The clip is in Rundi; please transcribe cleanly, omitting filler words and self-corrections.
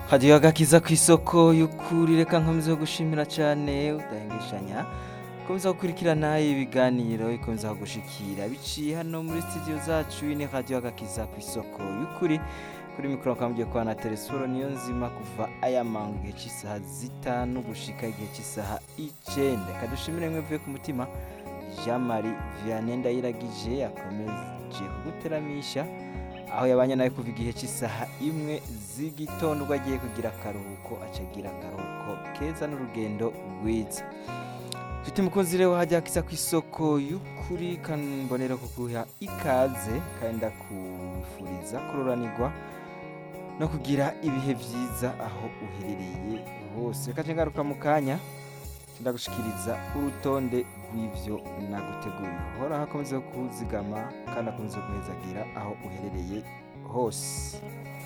hadiyo agakiza ku isoko y'ukuri reka nkomeza gushimira cyane udahengeshanya komeza gukurikirana ibiganiro ikomeza gushikira biciye hano muri studio zacu ni hadiyo agakiza ku isoko y'ukuri kuri mikoro kambye kwa na telesforo niyo nzima kuva aya mangu igihe cy'isaha zitanu gushika igihe cy'isaha 9 kadushimire mwevuye ku mutima Jean Marie Vianney Ndayiragije akomeje kuguteramisha aho yabanye nawe kuva igihe cy'isaha 1 z'igitondo agiye kugira akaruhuko acagira akaruhuko keza n'urugendo rwiza Fite mukunzi rero hajya kisa ku isoko y'ukuri kanbonera kuguha ikaze kandi ndakufuriza kuroranirwa no kugira ibihe byiza aho uherereye hose kaje ngaruka mu kanya ndagushikiriza urutonde rw'ivyo naguteguriye hora hakomeze kuzigama kandi akomeze guhezagira aho uherereye hose